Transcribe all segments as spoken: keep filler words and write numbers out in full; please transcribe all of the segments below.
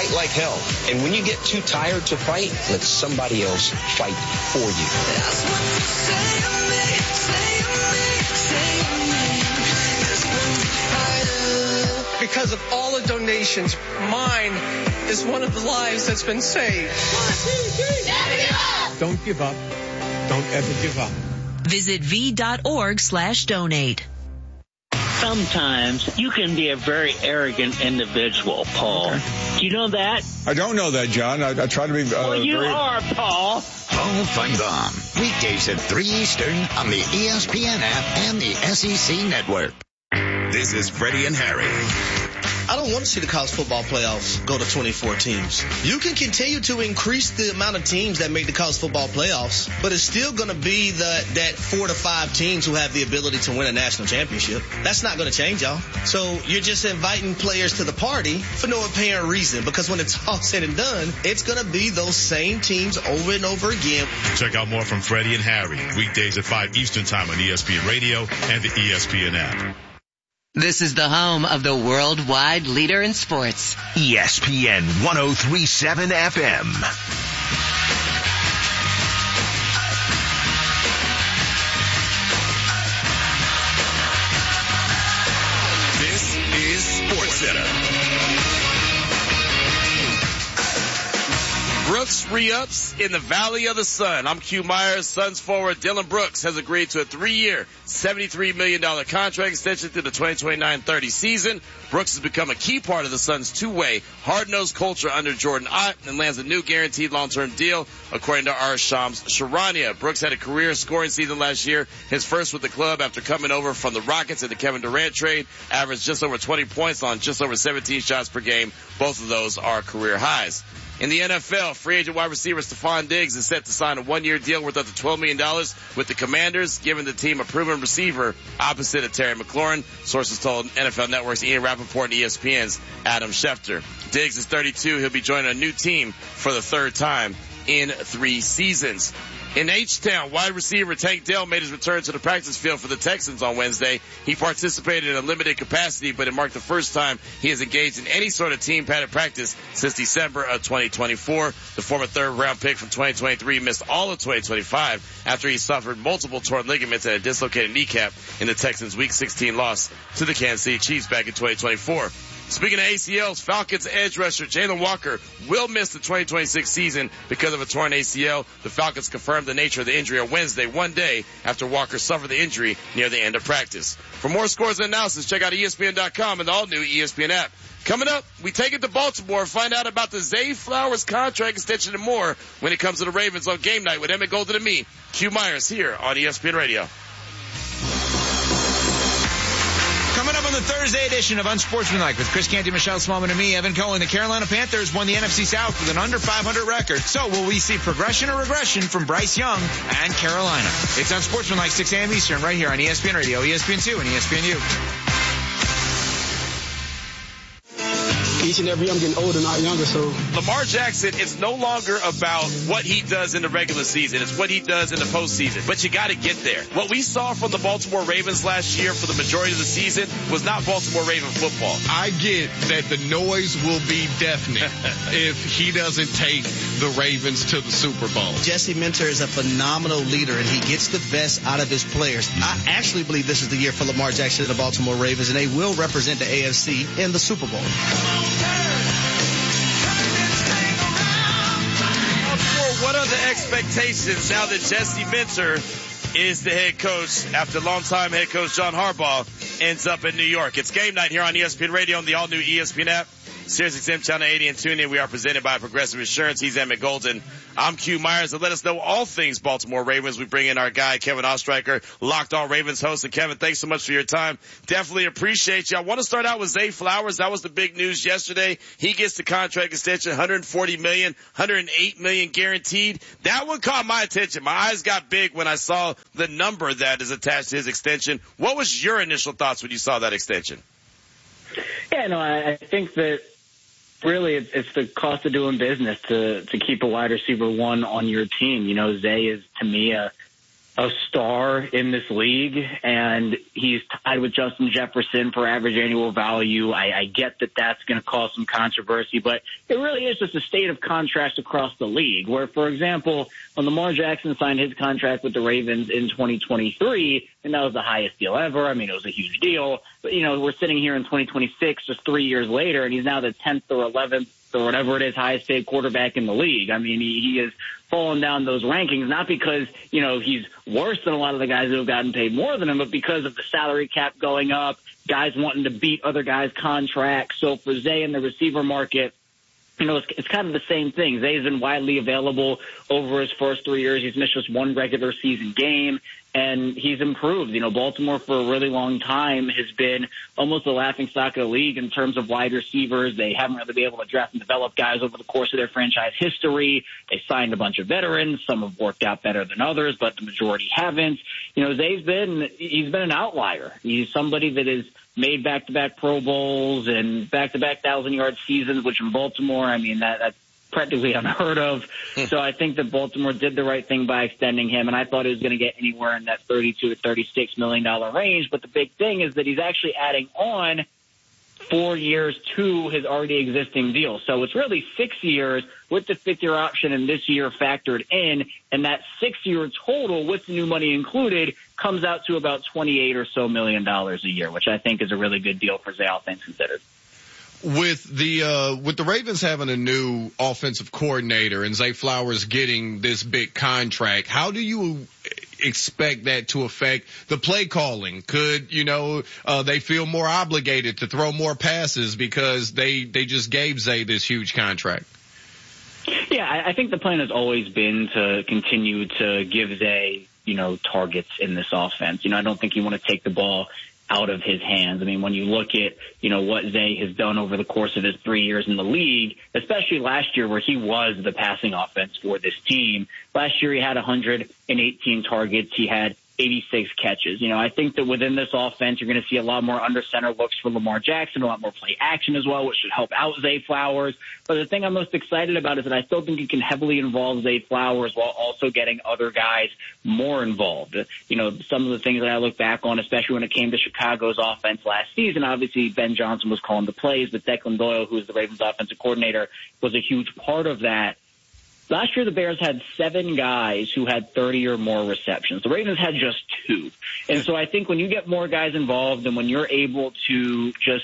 fight like hell. And when you get too tired to fight, let somebody else fight for you. That's what you say to me, say to me, say to me. That's what you fight. Because of all the donations, mine is one of the lives that's been saved. One, two, three. Never give up. Don't give up. Don't ever give up. Visit v.org slash donate. Sometimes you can be a very arrogant individual, Paul. Okay. Do you know that? I don't know that, John. I, I try to be... Uh, well, you very... are, Paul. Paul Feinbaum. Weekdays at three Eastern on the E S P N app and the S E C Network. This is Freddie and Harry. I don't want to see the college football playoffs go to twenty-four teams. You can continue to increase the amount of teams that make the college football playoffs, but it's still going to be the, that four to five teams who have the ability to win a national championship. That's not going to change, y'all. So you're just inviting players to the party for no apparent reason, because when it's all said and done, it's going to be those same teams over and over again. Check out more from Freddie and Harry, weekdays at five Eastern Time on E S P N Radio and the E S P N app. This is the home of the worldwide leader in sports. E S P N one oh three point seven F M. This is Sports Center. Brooks re-ups in the Valley of the Sun. I'm Q Myers. Suns forward Dillon Brooks has agreed to a three-year, seventy-three million dollars contract extension through the twenty twenty-nine thirty season. Brooks has become a key part of the Suns' two-way, hard-nosed culture under Jordan Ott and lands a new guaranteed long-term deal, according to our Shams Charania. Brooks had a career scoring season last year, his first with the club after coming over from the Rockets in the Kevin Durant trade, averaged just over twenty points on just over seventeen shots per game. Both of those are career highs. In the N F L, free agent wide receiver Stephon Diggs is set to sign a one-year deal worth up to twelve million dollars with the Commanders, giving the team a proven receiver opposite of Terry McLaurin. Sources told N F L Network's Ian Rappaport and E S P N's Adam Schefter. Diggs is thirty-two. He'll be joining a new team for the third time in three seasons. In H-Town, wide receiver Tank Dell made his return to the practice field for the Texans on Wednesday. He participated in a limited capacity, but it marked the first time he has engaged in any sort of team padded practice since December of twenty twenty-four. The former third-round pick from twenty twenty-three missed all of twenty twenty-five after he suffered multiple torn ligaments and a dislocated kneecap in the Texans' Week sixteen loss to the Kansas City Chiefs back in twenty twenty-four. Speaking of A C Ls, Falcons edge rusher Jalen Walker will miss the twenty twenty-six season because of a torn A C L. The Falcons confirmed the nature of the injury on Wednesday, one day after Walker suffered the injury near the end of practice. For more scores and analysis, check out E S P N dot com and the all-new E S P N app. Coming up, we take it to Baltimore and find out about the Zay Flowers contract extension and more when it comes to the Ravens on game night with Emmett Golden and me, Q Myers, here on E S P N Radio. Coming up on the Thursday edition of Unsportsmanlike with Chris Canty, Michelle Smallman, and me, Evan Cohen, the Carolina Panthers won the N F C South with an under five hundred record. So will we see progression or regression from Bryce Young and Carolina? It's Unsportsmanlike, six a.m. Eastern, right here on E S P N Radio, E S P N two, and E S P N U. Each and every year I'm getting older, not younger, so. Lamar Jackson is no longer about what he does in the regular season. It's what he does in the postseason. But you got to get there. What we saw from the Baltimore Ravens last year for the majority of the season was not Baltimore Raven football. I get that the noise will be deafening if he doesn't take the Ravens to the Super Bowl. Jesse Minter is a phenomenal leader, and he gets the best out of his players. I actually believe this is the year for Lamar Jackson and the Baltimore Ravens, and they will represent the A F C in the Super Bowl. What are the expectations now that Jesse Minter is the head coach after longtime head coach John Harbaugh ends up in New York? It's game night here on E S P N Radio and the all-new E S P N app. SiriusXM Channel eighty and tune in. We are presented by Progressive Insurance. He's Emmett Golden. I'm Q Myers. And let us know all things Baltimore Ravens. We bring in our guy, Kevin Ostreicher, Locked On Ravens host. And Kevin, thanks so much for your time. Definitely appreciate you. I want to start out with Zay Flowers. That was the big news yesterday. He gets the contract extension, one hundred forty million dollars, one hundred eight million dollars guaranteed. That one caught my attention. My eyes got big when I saw the number that is attached to his extension. What was your initial thoughts when you saw that extension? Yeah, no, I think that really it's, it's the cost of doing business to, to keep a wide receiver one on your team. You know, Zay is, to me, a a star in this league, and he's tied with Justin Jefferson for average annual value. I, I get that that's going to cause some controversy, but it really is just a state of contrast across the league, where, for example, when Lamar Jackson signed his contract with the Ravens in twenty twenty-three, and that was the highest deal ever. I mean, it was a huge deal. But, you know, we're sitting here in twenty twenty-six, just three years later, and he's now the tenth or eleventh or whatever it is, highest paid quarterback in the league. I mean, he, he has fallen down those rankings, not because, you know, he's worse than a lot of the guys who have gotten paid more than him, but because of the salary cap going up, guys wanting to beat other guys' contracts. So for Zay in the receiver market, you know, it's, it's kind of the same thing. Zay's been widely available over his first three years. He's missed just one regular season game, and he's improved. You know, Baltimore for a really long time has been almost the laughingstock of the league in terms of wide receivers. They haven't really been able to draft and develop guys over the course of their franchise history. They signed a bunch of veterans. Some have worked out better than others, but the majority haven't. You know, Zay's been, he's been an outlier. He's somebody that has made back-to-back Pro Bowls and back-to-back thousand-yard seasons, which in Baltimore, I mean, that that's practically unheard of. So I think that Baltimore did the right thing by extending him, and I thought he was going to get anywhere in that thirty-two to thirty-six million dollars range. But the big thing is that he's actually adding on four years to his already existing deal. So it's really six years with the fifth-year option and this year factored in, and that six-year total with the new money included comes out to about twenty-eight or so million dollars a year, which I think is a really good deal for Zay, all things considered. With the uh with the Ravens having a new offensive coordinator and Zay Flowers getting this big contract, how do you expect that to affect the play calling? Could, you know, uh they feel more obligated to throw more passes because they they just gave Zay this huge contract? Yeah, I, I think the plan has always been to continue to give Zay, you know, targets in this offense. You know, I don't think you want to take the ball out of his hands. I mean, when you look at, you know, what Zay has done over the course of his three years in the league, especially last year where he was the passing offense for this team. Last year he had one hundred eighteen targets. He had eighty-six catches. You know, I think that within this offense, you're going to see a lot more under center looks for Lamar Jackson, a lot more play action as well, which should help out Zay Flowers. But the thing I'm most excited about is that I still think you can heavily involve Zay Flowers while also getting other guys more involved. You know, some of the things that I look back on, especially when it came to Chicago's offense last season, obviously Ben Johnson was calling the plays, but Declan Doyle, who is the Ravens offensive coordinator, was a huge part of that. Last year, the Bears had seven guys who had thirty or more receptions. The Ravens had just two. And so I think when you get more guys involved and when you're able to just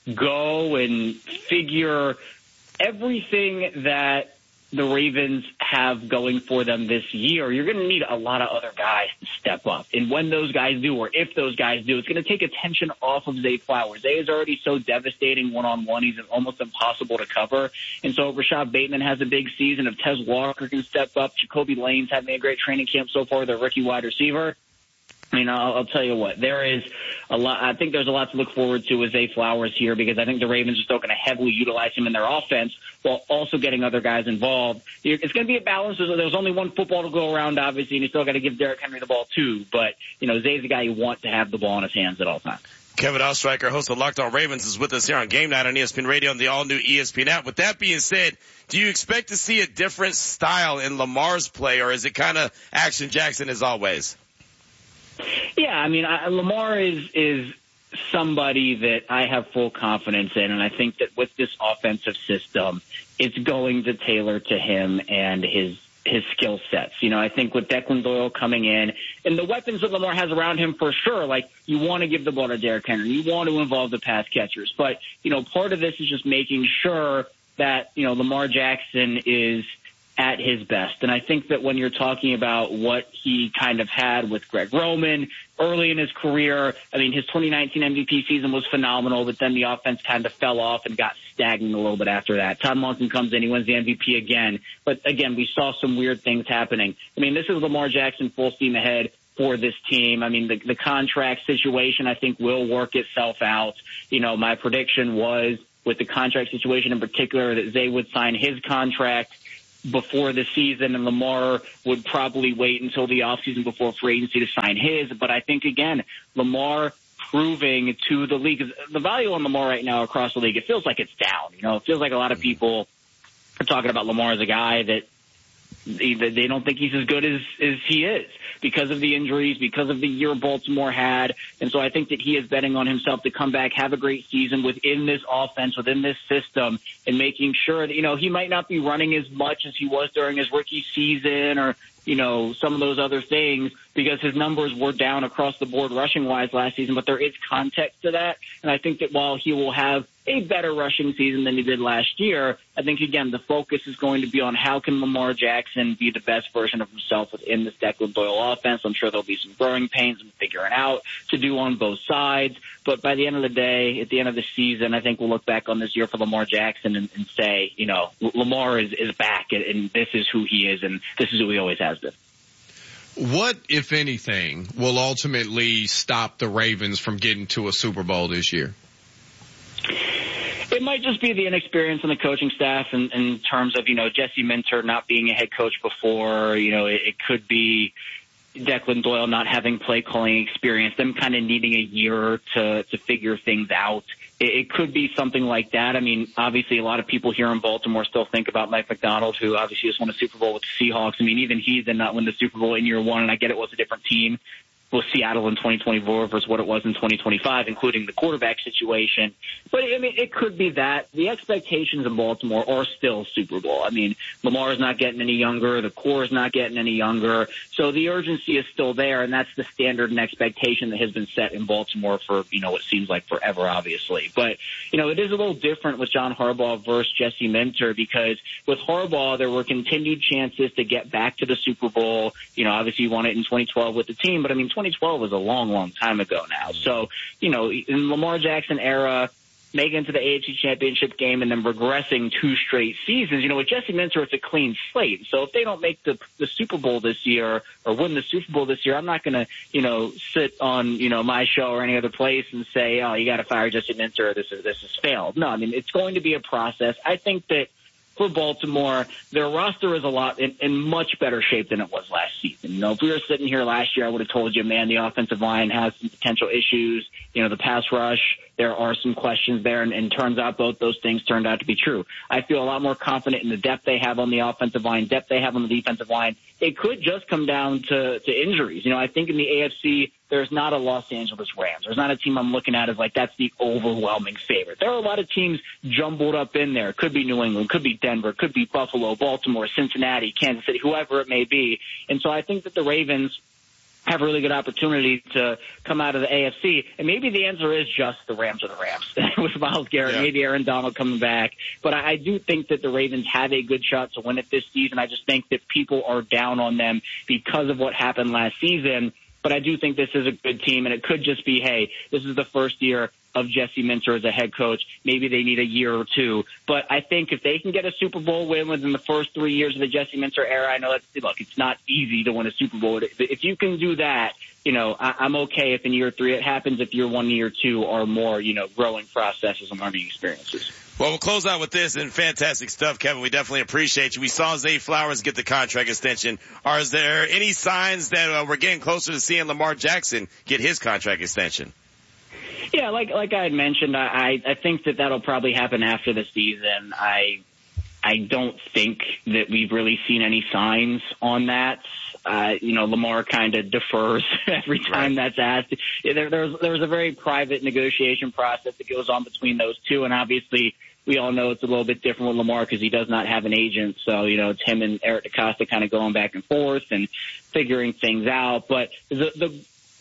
go and figure everything that the Ravens have going for them this year, you're going to need a lot of other guys to step up. And when those guys do, or if those guys do, it's going to take attention off of Zay Flowers. Zay is already so devastating one-on-one. He's almost impossible to cover. And so if Rashad Bateman has a big season, if Tez Walker can step up, Jacoby Lane's having a great training camp so far, their rookie wide receiver, I mean, I'll, I'll tell you what, there is a lot. I think there's a lot to look forward to with Zay Flowers here because I think the Ravens are still going to heavily utilize him in their offense while also getting other guys involved. It's going to be a balance. There's only one football to go around, obviously, and you still got to give Derrick Henry the ball too. But, you know, Zay's the guy you want to have the ball in his hands at all times. Kevin Ostreicher, host of Locked On Ravens, is with us here on Game Night on E S P N Radio and the all-new E S P N app. With that being said, do you expect to see a different style in Lamar's play, or is it kind of Action Jackson as always? Yeah, I mean, I, Lamar is is somebody that I have full confidence in, and I think that with this offensive system, it's going to tailor to him and his his skill sets. You know, I think with Declan Doyle coming in and the weapons that Lamar has around him for sure, like you want to give the ball to Derrick Henry, you want to involve the pass catchers, but you know, part of this is just making sure that, you know, Lamar Jackson is at his best. And I think that when you're talking about what he kind of had with Greg Roman early in his career, I mean, his twenty nineteen M V P season was phenomenal, but then the offense kind of fell off and got stagnant a little bit after that. Todd Monken comes in, he wins the M V P again. But again, we saw some weird things happening. I mean, this is Lamar Jackson full steam ahead for this team. I mean, the, the contract situation, I think, will work itself out. You know, my prediction was with the contract situation in particular that Zay would sign his contract before the season, and Lamar would probably wait until the offseason before free agency to sign his. But I think, again, Lamar proving to the league, the value on Lamar right now across the league, it feels like it's down. You know, it feels like a lot of people are talking about Lamar as a guy that they, they don't think he's as good as, as he is because of the injuries, because of the year Baltimore had. And so I think that he is betting on himself to come back, have a great season within this offense, within this system, and making sure that, you know, he might not be running as much as he was during his rookie season or, you know, some of those other things because his numbers were down across the board rushing-wise last season, but there is context to that. And I think that while he will have a better rushing season than he did last year, I think, again, the focus is going to be on how can Lamar Jackson be the best version of himself within this Declan Doyle offense. I'm sure there'll be some growing pains and figuring out to do on both sides. But by the end of the day, at the end of the season, I think we'll look back on this year for Lamar Jackson and, and say, you know, Lamar is, is back, and, and this is who he is, and this is who he always has been. What, if anything, will ultimately stop the Ravens from getting to a Super Bowl this year? It might just be the inexperience on the coaching staff in, in terms of, you know, Jesse Minter not being a head coach before. You know, it, it could be Declan Doyle not having play calling experience, them kind of needing a year to, to figure things out. It, it could be something like that. I mean, obviously a lot of people here in Baltimore still think about Mike Macdonald, who obviously just won a Super Bowl with the Seahawks. I mean, even he did not win the Super Bowl in year one, and I get it was a different team with Seattle in twenty twenty-four versus what it was in twenty twenty-five, including the quarterback situation. But, I mean, it could be that. The expectations in Baltimore are still Super Bowl. I mean, Lamar is not getting any younger. The core is not getting any younger. So the urgency is still there, and that's the standard and expectation that has been set in Baltimore for, you know, what seems like forever, obviously. But, you know, it is a little different with John Harbaugh versus Jesse Minter because with Harbaugh, there were continued chances to get back to the Super Bowl. You know, obviously you won it in twenty twelve with the team, but, I mean, twenty twelve was a long, long time ago now. So, you know, in Lamar Jackson era, making it to the A F C Championship game and then regressing two straight seasons, you know, with Jesse Minter, it's a clean slate. So if they don't make the, the Super Bowl this year or win the Super Bowl this year, I'm not going to, you know, sit on, you know, my show or any other place and say, oh, you got to fire Jesse Minter. This is, this has failed. No, I mean, it's going to be a process. I think that for Baltimore, their roster is a lot in, in much better shape than it was last season. You know, if we were sitting here last year, I would have told you, man, the offensive line has some potential issues. You know, the pass rush, there are some questions there, and, and turns out both those things turned out to be true. I feel a lot more confident in the depth they have on the offensive line, depth they have on the defensive line. It could just come down to, to injuries. You know, I think in the A F C, there's not a Los Angeles Rams. There's not a team I'm looking at as like that's the overwhelming favorite. There are a lot of teams jumbled up in there. Could be New England, could be Denver, could be Buffalo, Baltimore, Cincinnati, Kansas City, whoever it may be. And so I think that the Ravens have a really good opportunity to come out of the A F C. And maybe the answer is just the Rams or the Rams with Myles Garrett, yeah. Maybe Aaron Donald coming back. But I, I do think that the Ravens have a good shot to win it this season. I just think that people are down on them because of what happened last season. But I do think this is a good team, and it could just be, hey, this is the first year of Jesse Minter as a head coach. Maybe they need a year or two. But I think if they can get a Super Bowl win within the first three years of the Jesse Minter era, I know that, look, it's not easy to win a Super Bowl. If you can do that, you know, I, I'm okay if in year three it happens, if year one, year two are more, you know, growing processes and learning experiences. Well, we'll close out with this, and fantastic stuff, Kevin. We definitely appreciate you. We saw Zay Flowers get the contract extension. Are there any signs that uh, we're getting closer to seeing Lamar Jackson get his contract extension? Yeah, like like I had mentioned, I, I think that that'll probably happen after the season. I I don't think that we've really seen any signs on that. Uh, you know, Lamar kind of defers every time right. that's asked. There, there's, there's a very private negotiation process that goes on between those two, and obviously we all know it's a little bit different with Lamar because he does not have an agent. So, you know, it's him and Eric DeCosta kind of going back and forth and figuring things out. But the, the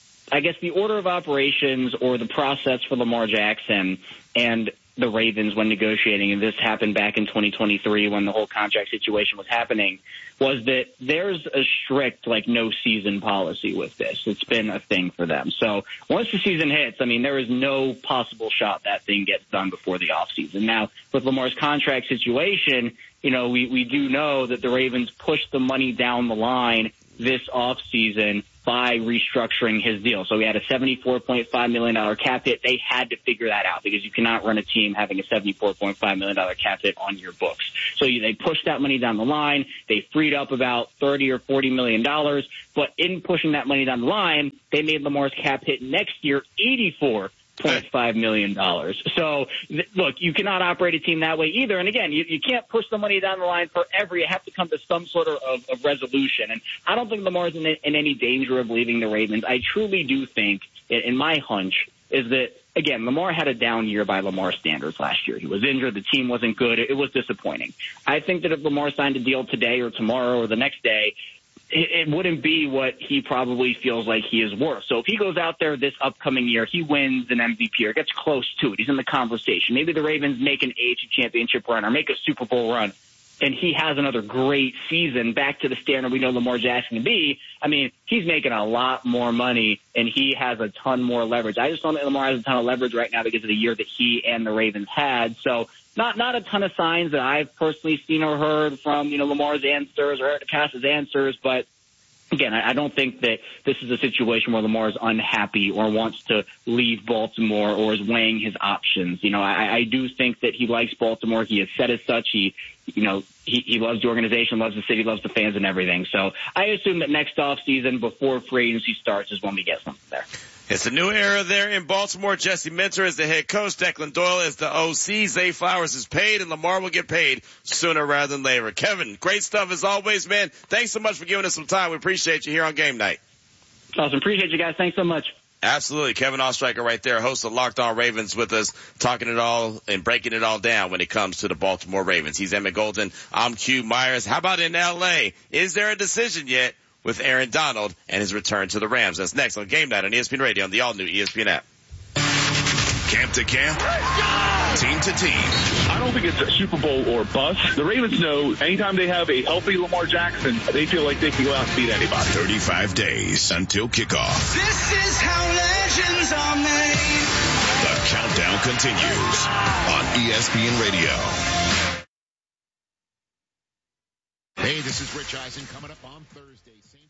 I guess the order of operations or the process for Lamar Jackson and the Ravens when negotiating, and this happened back in twenty twenty-three when the whole contract situation was happening, was that there's a strict, like, no-season policy with this. It's been a thing for them. So once the season hits, I mean, there is no possible shot that thing gets done before the offseason. Now, with Lamar's contract situation, you know, we, we do know that the Ravens pushed the money down the line this offseason by restructuring his deal. So we had a seventy-four point five million dollars cap hit. They had to figure that out because you cannot run a team having a seventy-four point five million dollars cap hit on your books. So you, they pushed that money down the line. They freed up about thirty or forty million dollars. But in pushing that money down the line, they made Lamar's cap hit next year eighty-four point five million dollars. So, th- look, you cannot operate a team that way either. And again, you, you can't push the money down the line forever. You have to come to some sort of, of, of resolution. And I don't think Lamar's in, in any danger of leaving the Ravens. I truly do think, in, in my hunch, is that, again, Lamar had a down year by Lamar standards last year. He was injured. The team wasn't good. It, it was disappointing. I think that if Lamar signed a deal today or tomorrow or the next day, it, it wouldn't be what he probably feels like he is worth. So if he goes out there this upcoming year, he wins an M V P or gets close to it. He's in the conversation. Maybe the Ravens make an A F C championship run or make a Super Bowl run, and he has another great season back to the standard we know Lamar Jackson to be. I mean, he's making a lot more money, and he has a ton more leverage. I just don't think Lamar has a ton of leverage right now because of the year that he and the Ravens had. So not not a ton of signs that I've personally seen or heard from, you know, Lamar's answers or Eric DeCosta's answers, but again, I don't think that this is a situation where Lamar is unhappy or wants to leave Baltimore or is weighing his options. You know, I, I do think that he likes Baltimore. He has said as such. He, you know, he, he loves the organization, loves the city, loves the fans and everything. So I assume that next offseason, before free agency starts, is when we get something there. It's a new era there in Baltimore. Jesse Minter is the head coach. Declan Doyle is the O C. Zay Flowers is paid, and Lamar will get paid sooner rather than later. Kevin, great stuff as always, man. Thanks so much for giving us some time. We appreciate you here on Game Night. Awesome. Appreciate you guys. Thanks so much. Absolutely. Kevin Ostreicher right there, host of Locked On Ravens with us, talking it all and breaking it all down when it comes to the Baltimore Ravens. He's Emmett Golden. I'm Q Myers. How about in L A? Is there a decision yet with Aaron Donald and his return to the Rams? That's next on Game Night on E S P N Radio on the all-new E S P N app. Camp to camp, team to team. I don't think it's a Super Bowl or bust. The Ravens know anytime they have a healthy Lamar Jackson, they feel like they can go out and beat anybody. thirty-five days until kickoff. This is how legends are made. The countdown continues on E S P N Radio. Hey, this is Rich Eisen coming up on Thursday. Same